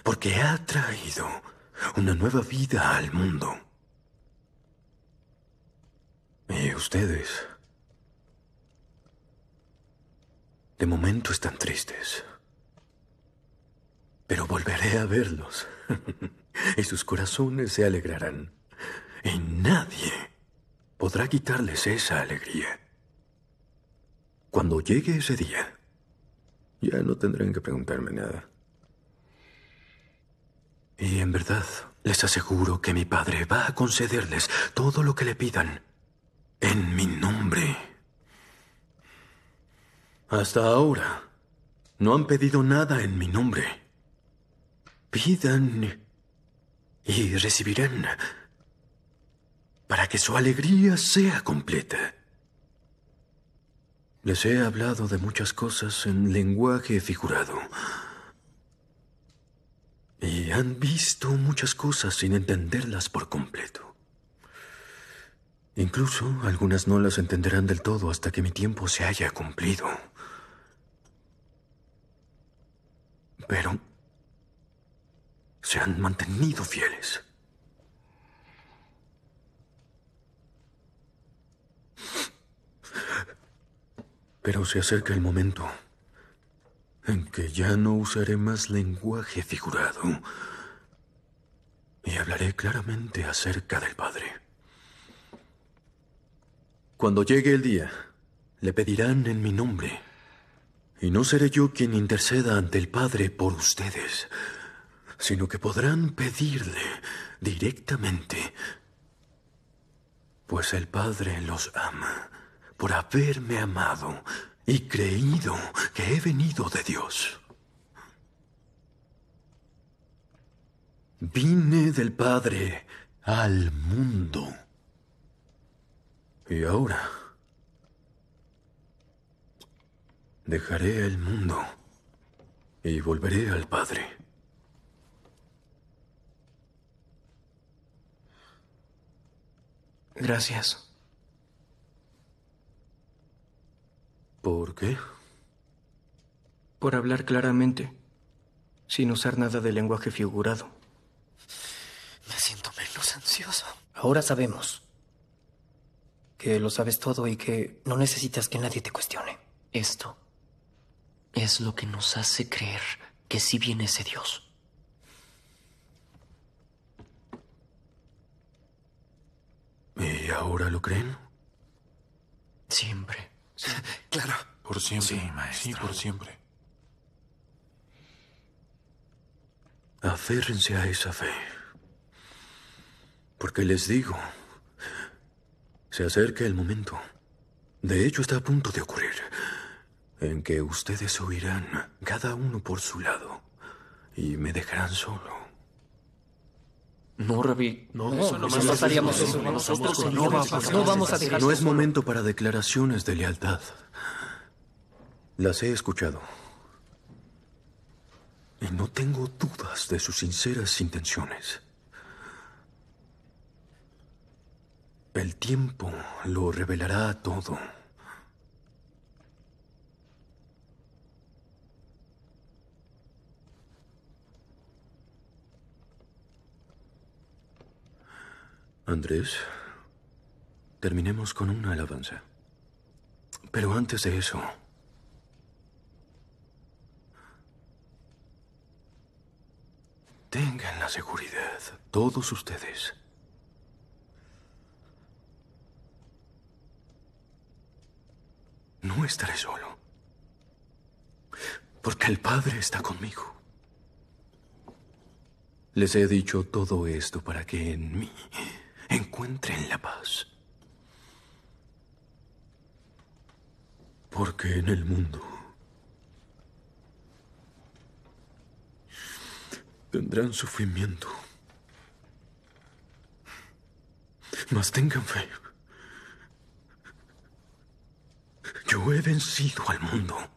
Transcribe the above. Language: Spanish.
porque ha traído una nueva vida al mundo. Y ustedes, de momento están tristes, pero volveré a verlos y sus corazones se alegrarán. Y nadie podrá quitarles esa alegría. Cuando llegue ese día, ya no tendrán que preguntarme nada. Y en verdad, les aseguro que mi Padre va a concederles todo lo que le pidan en mi nombre. Hasta ahora, no han pedido nada en mi nombre. Pidan y recibirán para que su alegría sea completa. Les he hablado de muchas cosas en lenguaje figurado. Y han visto muchas cosas sin entenderlas por completo. Incluso algunas no las entenderán del todo hasta que mi tiempo se haya cumplido. Pero se han mantenido fieles. Pero se acerca el momento en que ya no usaré más lenguaje figurado y hablaré claramente acerca del Padre. Cuando llegue el día, le pedirán en mi nombre, y no seré yo quien interceda ante el Padre por ustedes, sino que podrán pedirle directamente, pues el Padre los ama por haberme amado y creído que he venido de Dios. Vine del Padre al mundo. Y ahora dejaré el mundo y volveré al Padre. Gracias. ¿Por qué? Por hablar claramente, sin usar nada de lenguaje figurado. Me siento menos ansioso. Ahora sabemos que lo sabes todo y que no necesitas que nadie te cuestione. Esto es lo que nos hace creer que sí viene ese Dios. ¿Y ahora lo creen? Siempre. Sí, claro. Por siempre. Sí, maestro. Sí, por siempre. Aférrense a esa fe. Porque les digo, se acerca el momento. De hecho, está a punto de ocurrir, en que ustedes huirán, cada uno por su lado, y me dejarán solo. No, Rabí. No haríamos eso. Nosotros no vamos a dejar. No es momento para declaraciones de lealtad. Las he escuchado. Y no tengo dudas de sus sinceras intenciones. El tiempo lo revelará todo. Andrés, terminemos con una alabanza. Pero antes de eso, tengan la seguridad, todos ustedes, no estaré solo, porque el Padre está conmigo. Les he dicho todo esto para que en mí encuentren la paz. Porque en el mundo tendrán sufrimiento. Mas tengan fe. Yo he vencido al mundo.